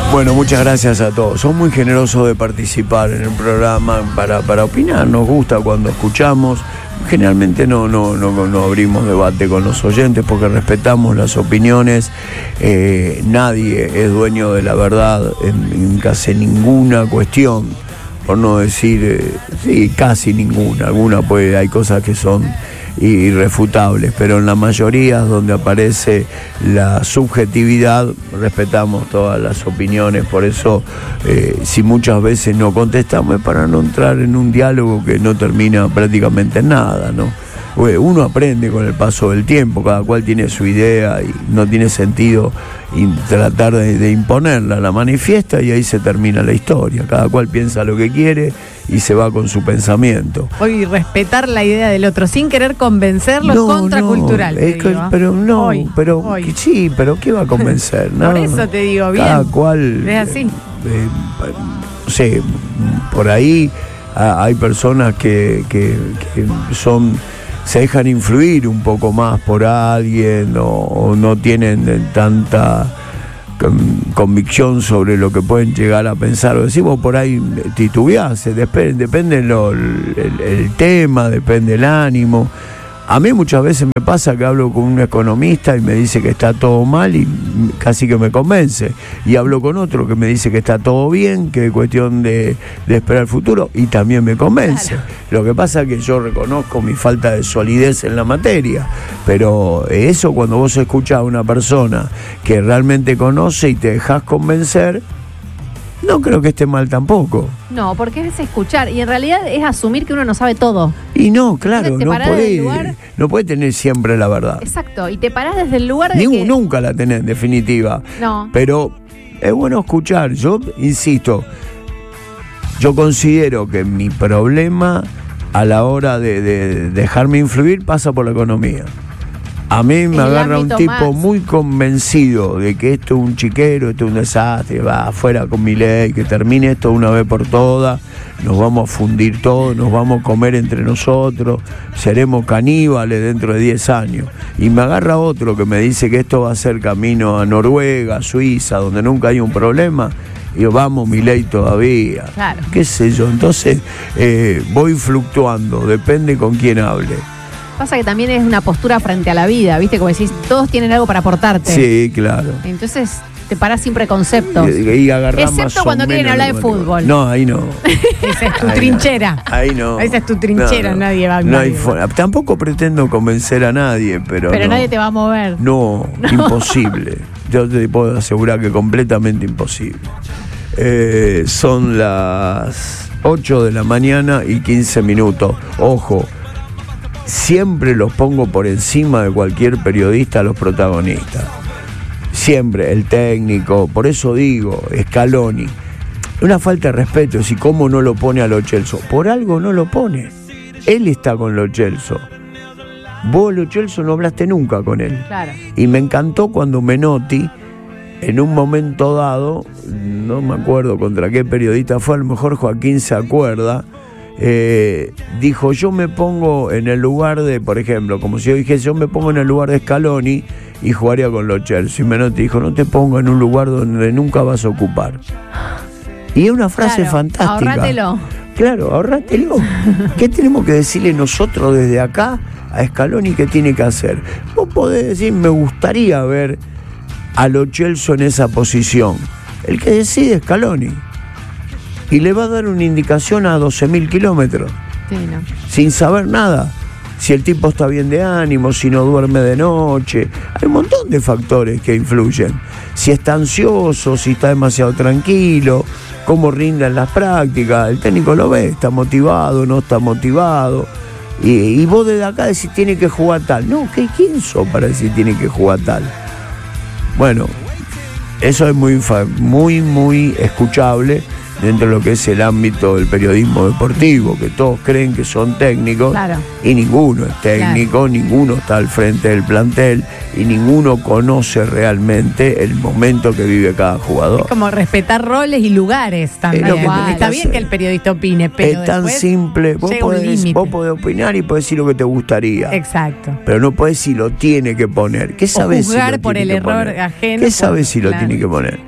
Bueno, muchas gracias a todos. Son muy generosos de participar en el programa para opinar. Nos gusta cuando escuchamos. Generalmente no abrimos debate con los oyentes porque respetamos las opiniones. Nadie es dueño de la verdad en casi ninguna cuestión, por no decir, sí, casi ninguna. Alguna hay cosas que son irrefutables, pero en la mayoría donde aparece la subjetividad respetamos todas las opiniones. Por eso si muchas veces no contestamos es para no entrar en un diálogo que no termina prácticamente en nada, ¿no? Uno aprende con el paso del tiempo, cada cual tiene su idea y no tiene sentido tratar de imponerla, la manifiesta y ahí se termina la historia. Cada cual piensa lo que quiere y se va con su pensamiento. Hoy respetar la idea del otro sin querer convencerlo es contracultural. Sí, pero ¿qué va a convencer? Por eso te digo, bien. Cada cual es así. No sé, por ahí hay personas que se dejan influir un poco más por alguien o no tienen tanta convicción sobre lo que pueden llegar a pensar o decimos por ahí titubeás, depende el tema, depende el ánimo. A mí muchas veces me pasa que hablo con un economista y me dice que está todo mal y casi que me convence. Y hablo con otro que me dice que está todo bien, que es cuestión de esperar el futuro y también me convence. Claro. Lo que pasa es que yo reconozco mi falta de solidez en la materia. Pero eso cuando vos escuchás a una persona que realmente conoce y te dejás convencer, no creo que esté mal tampoco. No, porque es escuchar y en realidad es asumir que uno no sabe todo. Y no, claro, no puede tener siempre la verdad. Exacto, y te parás desde el lugar de que... Nunca la tenés en definitiva. No. Pero es bueno escuchar. Yo insisto, yo considero que mi problema a la hora de dejarme influir pasa por la economía. A mí me agarra un tipo muy convencido de que esto es un chiquero, esto es un desastre, va afuera con Milei, que termine esto una vez por todas, nos vamos a fundir todos, nos vamos a comer entre nosotros, seremos caníbales dentro de 10 años. Y me agarra otro que me dice que esto va a ser camino a Noruega, Suiza, donde nunca hay un problema. Y yo, vamos, Milei todavía. Claro. ¿Qué sé yo? Entonces voy fluctuando, depende con quién hable. Pasa que también es una postura frente a la vida, ¿viste? Como decís, todos tienen algo para aportarte. Sí, claro. Entonces te parás sin preconceptos. Y agarrás excepto cuando quieren hablar de fútbol. No, ahí no. Esa es tu trinchera. Ahí no. Esa es tu trinchera, no, nadie va a... No hay forma. Tampoco pretendo convencer a nadie, pero no. Nadie te va a mover. No, imposible. Yo te puedo asegurar que completamente imposible. Son las 8 de la mañana y 15 minutos. Ojo. Siempre los pongo por encima de cualquier periodista a los protagonistas. Siempre, el técnico, por eso digo, Scaloni. Una falta de respeto, si cómo no lo pone a Lo Celso. Por algo no lo pone. Él está con Lo Celso. Vos, Lo Celso, no hablaste nunca con él. Claro. Y me encantó cuando Menotti, en un momento dado, no me acuerdo contra qué periodista fue, a lo mejor Joaquín se acuerda, dijo, yo me pongo en el lugar de, por ejemplo, como si yo dijese, yo me pongo en el lugar de Scaloni y jugaría con Lo Celso. Y Menotti dijo, no te pongas en un lugar donde nunca vas a ocupar. Y es una frase fantástica. Ahorrátelo. Claro, ahorrátelo. ¿Qué tenemos que decirle nosotros desde acá a Scaloni que tiene que hacer? Vos podés decir, me gustaría ver a Lo Celso en esa posición. El que decide es Scaloni. Y le va a dar una indicación a 12.000 kilómetros. Sí, no. Sin saber nada. Si el tipo está bien de ánimo, si no duerme de noche. Hay un montón de factores que influyen. Si está ansioso, si está demasiado tranquilo, cómo rinde en las prácticas. El técnico lo ve, está motivado, no está motivado. Y vos desde acá decís, tiene que jugar tal. No, ¿quién sos para decir tiene que jugar tal? Bueno, eso es muy escuchable dentro de lo que es el ámbito del periodismo deportivo, que todos creen que son técnicos. Claro. Y ninguno es técnico, claro. Ninguno está al frente del plantel y ninguno conoce realmente el momento que vive cada jugador. Es como respetar roles y lugares también. Está bien que el periodista opine, pero es tan simple. Vos podés opinar y podés decir lo que te gustaría. Exacto. Pero no podés decir lo tiene que poner. ¿Qué sabés juzgar si lo por tiene el que error poner? ajeno. ¿Qué sabés si lo tiene que poner?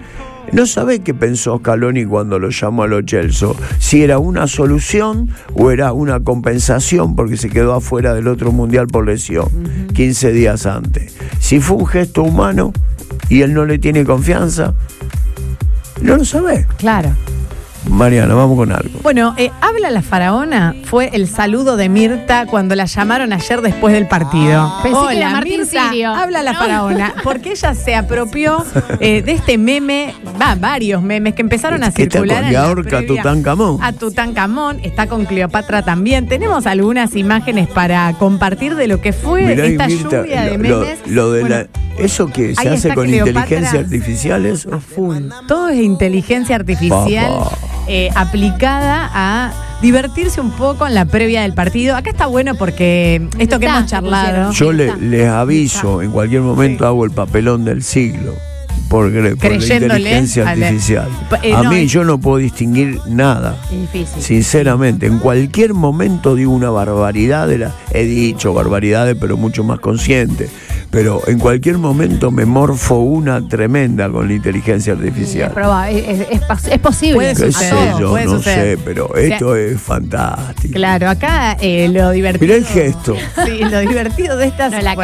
No sabés qué pensó Scaloni cuando lo llamó a Lo Celso, si era una solución o era una compensación porque se quedó afuera del otro mundial por lesión, 15 días antes. Si fue un gesto humano y él no le tiene confianza, no lo sabés. Claro. Mariana, vamos con algo. Bueno, Habla la Faraona fue el saludo de Mirta cuando la llamaron ayer después del partido. Pensé que Hola, era Martín Mirta, Sirio. Habla la Faraona, porque ella se apropió de este meme, varios memes que empezaron a ¿Qué está circular con en la Yaorca, previa Tutankamón? a Tutankamón, está con Cleopatra también. Tenemos algunas imágenes para compartir de lo que fue Mirá, esta Mirta, lluvia de memes. lo de Bueno, ¿eso que se ahí hace está con Cleopatra. inteligencia artificial eso? a full. Todo es inteligencia artificial Papá. aplicada a divertirse un poco en la previa del partido. Acá está bueno porque esto que Está, hemos charlado. Yo Está. les aviso, en cualquier momento hago el papelón del siglo por la Creyéndole inteligencia a la- artificial. no, A mí yo no puedo distinguir nada. Es difícil. Sinceramente, en cualquier momento digo una barbaridad, he dicho barbaridades, pero mucho más consciente. Pero en cualquier momento me morfo una tremenda con la inteligencia Es artificial. es posible. Puede ¿Qué suceder, sé yo? puede No suceder. sé, pero esto es fantástico. Claro, acá lo divertido. Mirá el gesto. Sí, lo divertido de estas No, la